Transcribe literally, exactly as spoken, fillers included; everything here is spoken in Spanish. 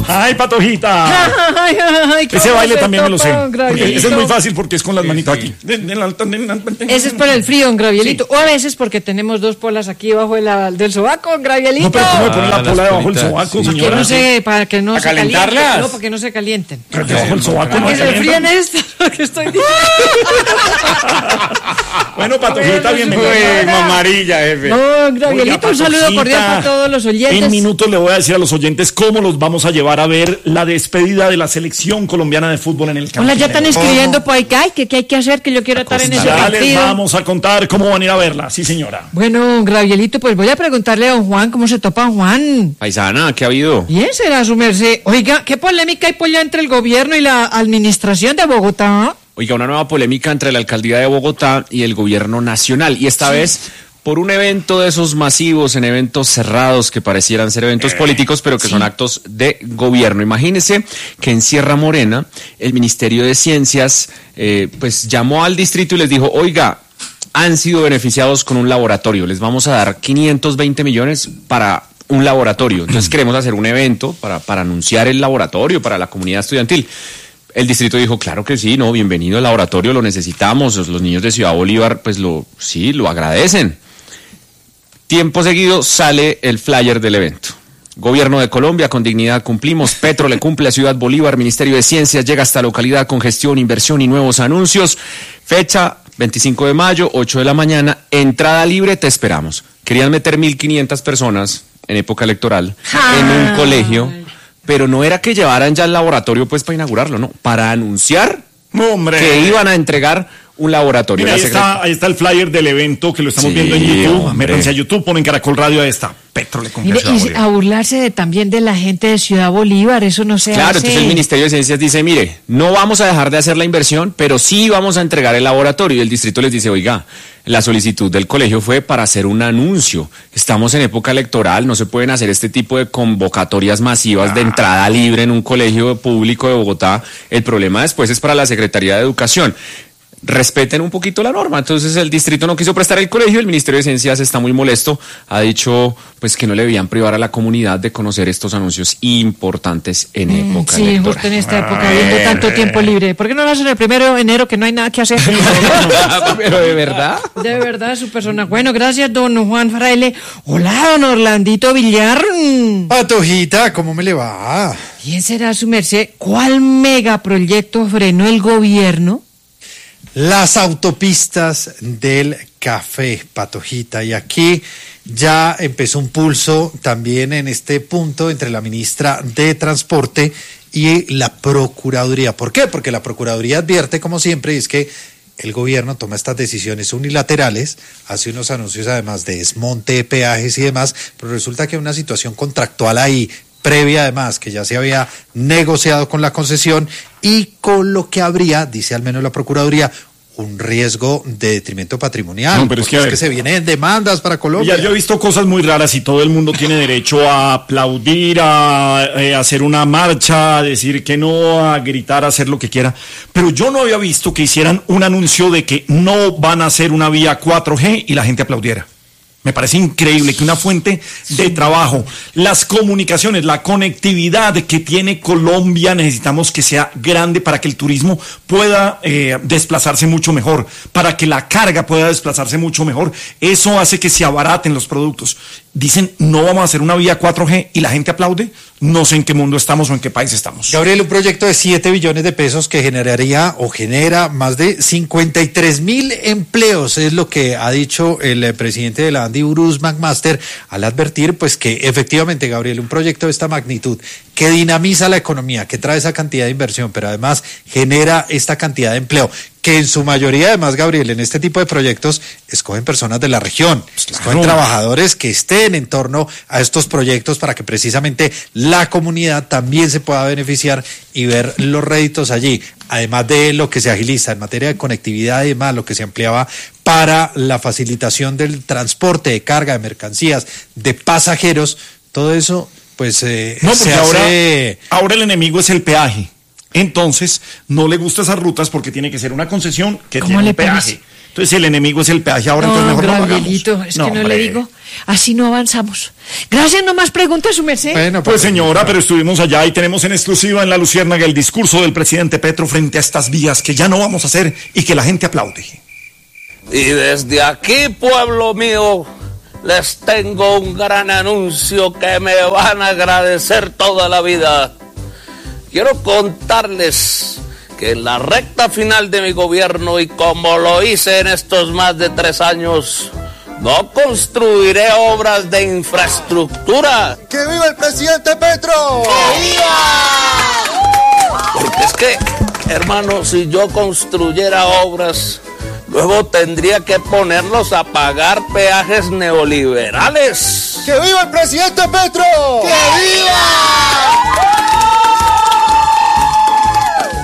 ¡Ay, Patojita! Ay, ay, Ese baile también me lo sé. Porque ese es muy fácil porque es con las manitas aquí. Ese es por el frío, en Gravielito. Sí. O a veces porque tenemos dos polas aquí debajo de la, del sobaco, en Gravielito. No, pero ¿cómo me ponen la pola debajo del sobaco, sí, señora? Que no se, para que no ¿Para se calentarlas? calienten. No, para que no se calienten. Pero debajo del sobaco no Para que se se enfríen esto, lo que estoy diciendo. Bueno, Patojita, bienvenida. Uy, mamarilla, jefe. No, Gravielito, un saludo cordial para todos los oyentes. En minutos le voy a decir a los oyentes cómo los vamos a llevar a ver la despedida de la selección colombiana de fútbol en el campo. Hola, ya están escribiendo por ahí, que qué hay que hacer, que yo quiero estar en ese Ya partido. les vamos a contar cómo van a ir a verla, sí señora. Bueno, Gravielito, pues voy a preguntarle a don Juan cómo se topa don Juan. Paisana, ¿qué ha habido? Bien será su merced. Oiga, ¿qué polémica hay por allá entre el gobierno y la administración de Bogotá? Oiga, una nueva polémica entre la alcaldía de Bogotá y el gobierno nacional, y esta sí. vez por un evento de esos masivos, en eventos cerrados que parecieran ser eventos eh, políticos, pero que sí. son actos de gobierno. Imagínense que en Sierra Morena, el Ministerio de Ciencias, eh, pues llamó al distrito y les dijo, oiga, han sido beneficiados con un laboratorio, les vamos a dar quinientos veinte millones para un laboratorio. Entonces queremos hacer un evento para, para anunciar el laboratorio para la comunidad estudiantil. El distrito dijo, claro que sí, no, bienvenido al laboratorio, lo necesitamos, los, los niños de Ciudad Bolívar, pues lo, sí, lo agradecen. Tiempo seguido sale el flyer del evento. Gobierno de Colombia, con dignidad cumplimos, Petro le cumple a Ciudad Bolívar, Ministerio de Ciencias llega hasta localidad con gestión, inversión y nuevos anuncios. Fecha veinticinco de mayo, ocho de la mañana, entrada libre, te esperamos. Querían meter mil quinientas personas en época electoral Ay. en un colegio, pero no era que llevaran ya el laboratorio pues para inaugurarlo, no, para anunciar ¡Hombre! que iban a entregar un laboratorio. Mira, ahí, está, ahí está el flyer del evento que lo estamos sí, viendo en YouTube. Hombre. Métanse a YouTube, ponen Caracol Radio, ahí está. Petro le cumple a Ciudad Bolívar. A burlarse de, también de la gente de Ciudad Bolívar, eso no se Claro, hace. entonces el Ministerio de Ciencias dice, mire, no vamos a dejar de hacer la inversión, pero sí vamos a entregar el laboratorio. Y el distrito les dice, oiga, la solicitud del colegio fue para hacer un anuncio. Estamos en época electoral, no se pueden hacer este tipo de convocatorias masivas ah. de entrada libre en un colegio público de Bogotá. El problema después es para la Secretaría de Educación. Respeten un poquito la norma. Entonces el distrito no quiso prestar el colegio, el Ministerio de Ciencias está muy molesto, ha dicho pues que no le debían privar a la comunidad de conocer estos anuncios importantes en mm, época sí, electoral. Sí, justo en esta época, viendo tanto tiempo libre. ¿Por qué no lo hacen el primero de enero que no hay nada que hacer? Pero de verdad. De verdad, su persona. Bueno, gracias, don Juan Fraile. Hola, don Orlandito Villar. Patojita, ¿cómo me le va? ¿Quién será su merced? ¿Cuál megaproyecto frenó el gobierno? Las autopistas del café, Patojita, y aquí ya empezó un pulso también en este punto entre la ministra de Transporte y la Procuraduría. ¿Por qué? Porque la Procuraduría advierte, como siempre, y es que el gobierno toma estas decisiones unilaterales, hace unos anuncios además de desmonte de peajes y demás, pero resulta que hay una situación contractual ahí, previa además, que ya se había negociado con la concesión y con lo que habría, dice al menos la Procuraduría, un riesgo de detrimento patrimonial. No, pero es que, es que se vienen demandas para Colombia. Ya, yo he visto cosas muy raras y todo el mundo tiene derecho a aplaudir, a eh, hacer una marcha, a decir que no, a gritar, a hacer lo que quiera. Pero yo no había visto que hicieran un anuncio de que no van a hacer una vía cuatro G y la gente aplaudiera. Me parece increíble que una fuente de trabajo, las comunicaciones, la conectividad que tiene Colombia, necesitamos que sea grande para que el turismo pueda eh, desplazarse mucho mejor, para que la carga pueda desplazarse mucho mejor. Eso hace que se abaraten los productos. Dicen, no vamos a hacer una vía cuatro G y la gente aplaude. No sé en qué mundo estamos o en qué país estamos. Gabriel, un proyecto de siete billones de pesos que generaría o genera más de cincuenta y tres mil empleos, es lo que ha dicho el eh, presidente de la ANDI, Bruce McMaster, al advertir pues que efectivamente, Gabriel, un proyecto de esta magnitud que dinamiza la economía, que trae esa cantidad de inversión, pero además genera esta cantidad de empleo, que en su mayoría además, Gabriel, en este tipo de proyectos escogen personas de la región, pues claro, escogen trabajadores que estén en torno a estos proyectos para que precisamente la comunidad también se pueda beneficiar y ver los réditos allí, además de lo que se agiliza en materia de conectividad y demás, lo que se ampliaba para la facilitación del transporte de carga, de mercancías, de pasajeros, todo eso pues eh, no, porque se ahora, hace... ahora el enemigo es el peaje. Entonces, no le gustan esas rutas porque tiene que ser una concesión que tiene un peaje. Parece? Entonces, si el enemigo es el peaje ahora, No, entonces mejor no lo hagamos. Gabrielito, es No, que no hombre. le digo, así no avanzamos. Gracias, no más preguntas, su merced. Bueno, Pues señora, pero estuvimos allá y tenemos en exclusiva en La Luciérnaga el discurso del presidente Petro frente a estas vías que ya no vamos a hacer y que la gente aplaude. Y desde aquí, pueblo mío, les tengo un gran anuncio que me van a agradecer toda la vida. Quiero contarles que en la recta final de mi gobierno, y como lo hice en estos más de tres años, no construiré obras de infraestructura. ¡Que viva el presidente Petro! ¡Que viva! Porque es que, hermano, si yo construyera obras, luego tendría que ponerlos a pagar peajes neoliberales. ¡Que viva el presidente Petro! ¡Que viva!